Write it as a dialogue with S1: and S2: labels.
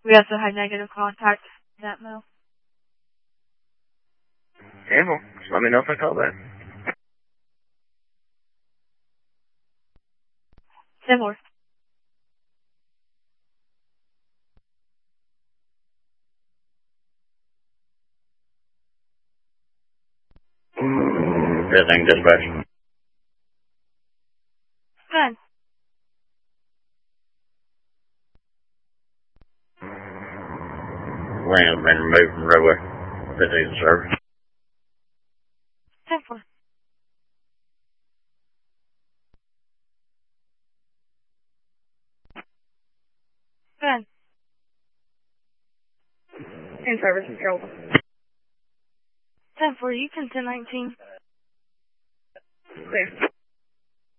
S1: We also had negative contact in that mail.
S2: Yeah, well, just let me know if I call back.
S1: Similar.
S2: Everything dispatch.
S1: Good.
S2: Lane has been removed from the roadway. This is service.
S1: 10-4. Good.
S3: In service control.
S1: 10-4, you can 10-19.
S3: Clear.